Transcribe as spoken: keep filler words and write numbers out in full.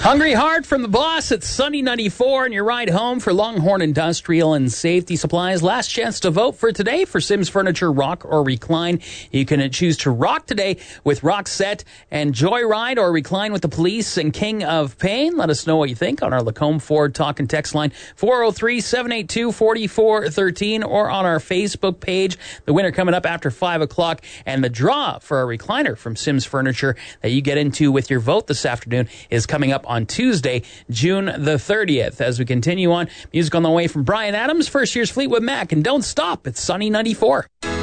Hungry Heart from the boss at Sunny ninety-four, and your ride home for Longhorn Industrial and Safety Supplies. Last chance to vote for today for Sims Furniture, Rock or Recline. You can choose to rock today with Rock Set and Joyride, or recline with the Police and King of Pain. Let us know what you think on our Lacombe Ford Talk and Text line four oh three, seven eight two, four four one three, or on our Facebook page. The winner coming up after five o'clock, and the draw for a recliner from Sims Furniture that you get into with your vote this afternoon is coming up on Tuesday, June the thirtieth. As we continue on, music on the way from Bryan Adams, First Year's Fleetwood Mac, and don't stop, it's Sunny ninety-four.